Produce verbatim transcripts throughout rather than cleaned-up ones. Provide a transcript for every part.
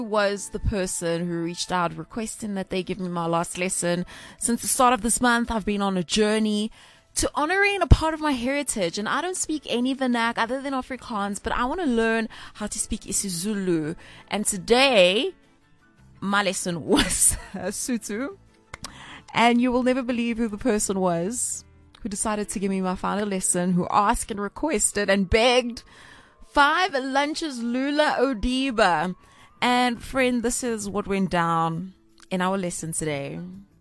Was the person who reached out requesting that they give me my last lesson. Since the start of this month, I've been on a journey to honoring a part of my heritage, and I don't speak any vernac other than Afrikaans, but I want to learn how to speak isiZulu. And today, my lesson was Sotho, and you will never believe who the person was who decided to give me my final lesson, who asked and requested and begged five lunches Lula Odiba. And friend, this is what went down in our lesson today.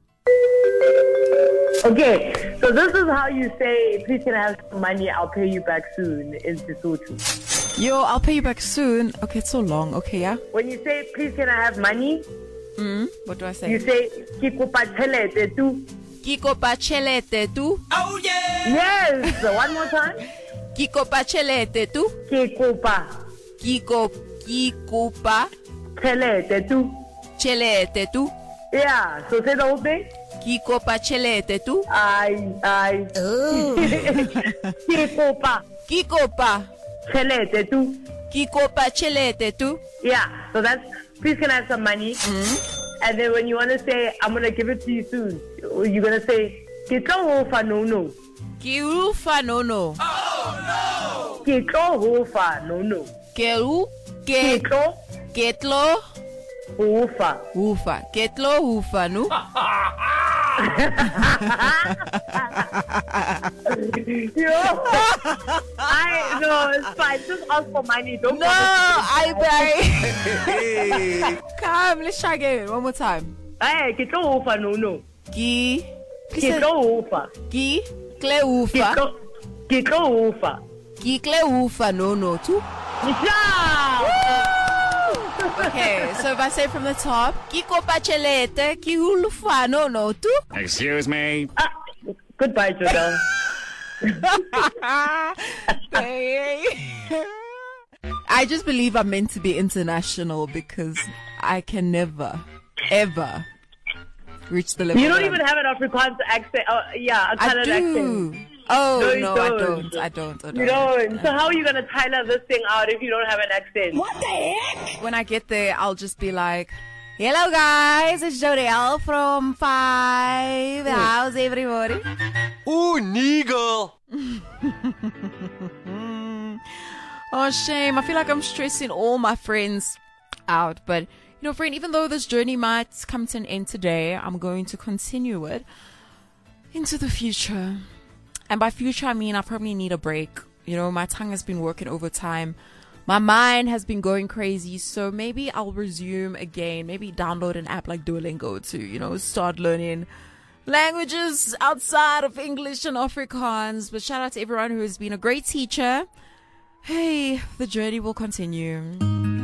Okay, so this is how you say, please can I have some money, I'll pay you back soon, in Sesotho. Yo, I'll pay you back soon. Okay, it's so long. Okay, yeah? When you say, please can I have money? Mm, what do I say? You say, Ki kopa tjhelete tu. Ki kopa tjhelete tu. Oh yeah! Yes! So one more time. Ki kopa tjhelete tu. Ki kopa. Ki ko, ki kopa. Tjhelete tu. Tjhelete tu. Yeah, so say the whole thing. Ki kopa tjhelete tu. Ay, ay. Oh. Ki kopa. Ki kopa. Tjhelete tu. Ki kopa tjhelete tu. Yeah, so that's, please can I have some money? Mm-hmm. And then when you want to say, I'm going to give it to you soon, you're going to say, Ki tlo hofa no no. Ki ufa no no. Oh no! Ki tlo hofa no no. Ke u, ke, ketlo. Ufa. Ufa. Ketlo ufa, no? Yo. I no, it's fine. Just ask for money. Don't No, I beg. Come, let's try again. One more time. Hey, ketlo ufa no no. Ki. Ketlo ufa. Ki. Kle ufa. Ketlo ufa. Ki kle ufa no no tu. Yeah. Okay, so if I say from the top, ki kopa tjhelete, ki ufa no no tu. Excuse me. Ah, goodbye, Jodel. I just believe I'm meant to be international because I can never, ever reach the level. You don't even have an Afrikaans accent. Uh, yeah, a colored I do. accent. Oh, no, no, don't. I don't. I don't. I don't. You don't. So how are you going to Tyler this thing out if you don't have an accent? What the heck? When I get there, I'll just be like, hello guys, it's Jodel from Five. Mm. How's everybody? Ooh, nigga. Oh, shame. I feel like I'm stressing all my friends out. But, you know, friend, even though this journey might come to an end today, I'm going to continue it into the future. And by future, I mean I probably need a break. You know, my tongue has been working overtime. My mind has been going crazy. So maybe I'll resume again. Maybe download an app like Duolingo to, you know, start learning languages outside of English and Afrikaans. But shout out to everyone who has been a great teacher. Hey, the journey will continue.